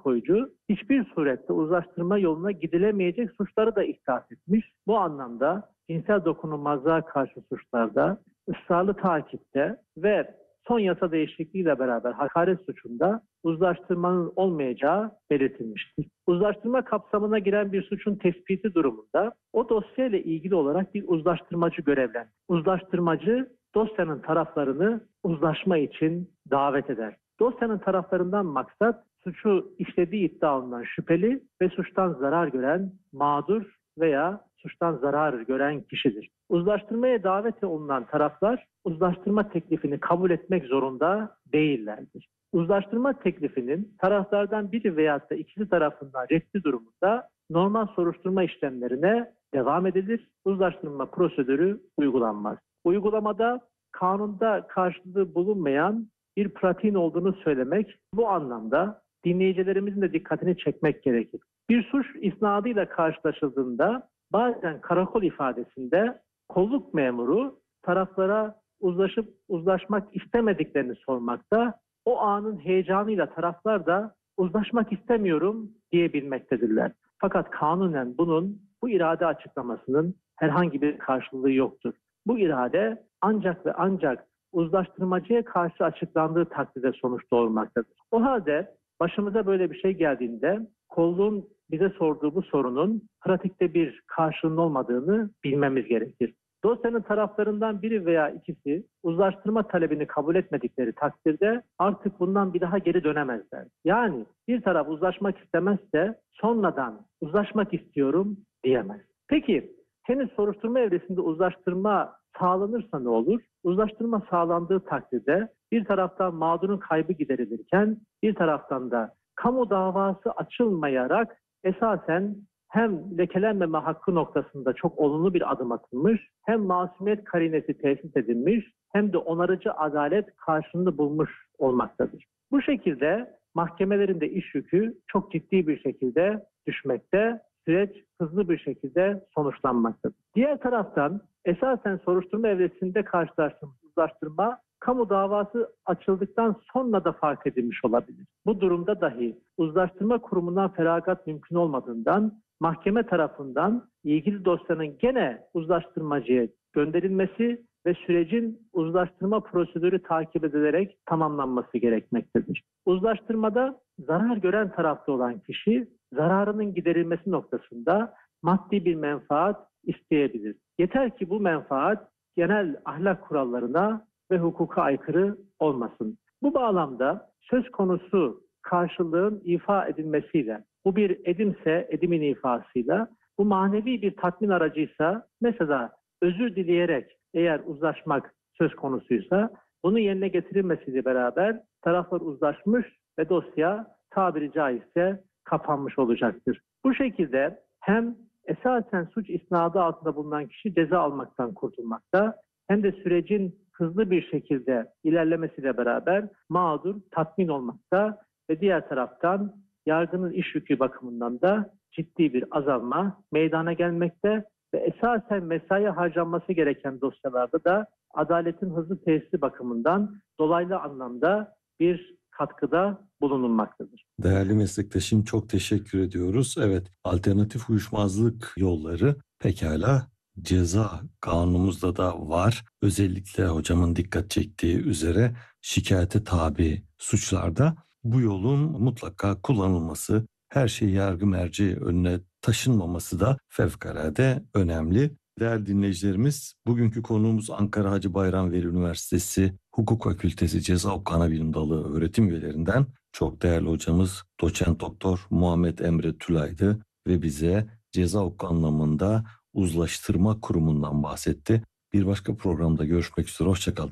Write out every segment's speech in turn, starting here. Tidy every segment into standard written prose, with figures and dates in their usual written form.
koyucu hiçbir surette uzlaştırma yoluna gidilemeyecek suçları da ihdas etmiş. Bu anlamda cinsel dokunulmazlığa karşı suçlarda, ısrarlı takipte ve son yasa değişikliğiyle beraber hakaret suçunda uzlaştırmanın olmayacağı belirtilmiştir. Uzlaştırma kapsamına giren bir suçun tespiti durumunda o dosyayla ilgili olarak bir uzlaştırmacı görevlendirir. Uzlaştırmacı dosyanın taraflarını uzlaşma için davet eder. Dosyanın taraflarından maksat suçu işlediği iddia olunan şüpheli ve suçtan zarar gören mağdur veya suçtan zarar gören kişidir. Uzlaştırmaya davet olunan taraflar uzlaştırma teklifini kabul etmek zorunda değillerdir. Uzlaştırma teklifinin taraflardan biri veyahut da ikisi tarafından reddi durumunda normal soruşturma işlemlerine devam edilir. Uzlaştırma prosedürü uygulanmaz. Uygulamada kanunda karşılığı bulunmayan bir pratiğin olduğunu söylemek bu anlamda dinleyicilerimizin de dikkatini çekmek gerekir. Bir suç isnadıyla karşılaşıldığında bazen karakol ifadesinde kolluk memuru taraflara uzlaşmak istemediklerini sormakta, o anın heyecanıyla taraflar da uzlaşmak istemiyorum diyebilmektedirler. Fakat kanunen bu irade açıklamasının herhangi bir karşılığı yoktur. Bu irade ancak ve ancak uzlaştırmacıya karşı açıklandığı takdirde sonuç doğurmaktadır. O halde başımıza böyle bir şey geldiğinde kolluğun bize sorduğu bu sorunun pratikte bir karşılığının olmadığını bilmemiz gerekir. Dosyanın taraflarından biri veya ikisi uzlaştırma talebini kabul etmedikleri takdirde artık bundan bir daha geri dönemezler. Yani bir taraf uzlaşmak istemezse sonradan uzlaşmak istiyorum diyemez. Peki henüz soruşturma evresinde uzlaştırma sağlanırsa ne olur? Uzlaştırma sağlandığı takdirde bir taraftan mağdurun kaybı giderilirken bir taraftan da kamu davası açılmayarak esasen hem lekelenmeme hakkı noktasında çok olumlu bir adım atılmış, hem masumiyet karinesi tesis edilmiş, hem de onarıcı adalet karşılığını bulmuş olmaktadır. Bu şekilde mahkemelerin de iş yükü çok ciddi bir şekilde düşmekte, süreç hızlı bir şekilde sonuçlanmaktadır. Diğer taraftan esasen soruşturma evresinde karşılaştığımız uzlaştırma kamu davası açıldıktan sonra da fark edilmiş olabilir. Bu durumda dahi uzlaştırma kurumundan feragat mümkün olmadığından mahkeme tarafından ilgili dosyanın gene uzlaştırmacıya gönderilmesi ve sürecin uzlaştırma prosedürü takip edilerek tamamlanması gerekmektedir. Uzlaştırmada zarar gören tarafta olan kişi zararının giderilmesi noktasında maddi bir menfaat isteyebilir. Yeter ki bu menfaat genel ahlak kurallarına ve hukuka aykırı olmasın. Bu bağlamda söz konusu karşılığın ifa edilmesiyle, bu bir edimse edimin ifasıyla, bu manevi bir tatmin aracıysa, mesela özür dileyerek eğer uzlaşmak söz konusuysa, bunu yerine getirilmesiyle beraber taraflar uzlaşmış ve dosya tabiri caizse kapanmış olacaktır. Bu şekilde hem esasen suç isnadı altında bulunan kişi ceza almaktan kurtulmakta, hem de sürecin hızlı bir şekilde ilerlemesiyle beraber mağdur tatmin olmakta ve diğer taraftan yargının iş yükü bakımından da ciddi bir azalma meydana gelmekte ve esasen mesai harcanması gereken dosyalarda da adaletin hızlı tesisi bakımından dolaylı anlamda bir katkıda bulunulmaktadır. Değerli meslektaşım, çok teşekkür ediyoruz. Evet, alternatif uyuşmazlık yolları pekala ceza kanunumuzda da var. Özellikle hocamın dikkat çektiği üzere şikayete tabi suçlarda bu yolun mutlaka kullanılması, her şey yargı merci önüne taşınmaması da fevkalade önemli. Değerli dinleyicilerimiz, bugünkü konuğumuz Ankara Hacı Bayram Veli Üniversitesi Hukuk Fakültesi Ceza Hukuku Anabilim Dalı öğretim üyelerinden çok değerli hocamız Doçent Doktor Muhammed Emre Tülay'dı ve bize ceza hukuku anlamında uzlaştırma kurumundan bahsetti. Bir başka programda görüşmek üzere, hoşçakalın.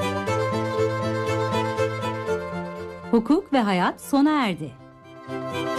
Hukuk ve hayat sona erdi.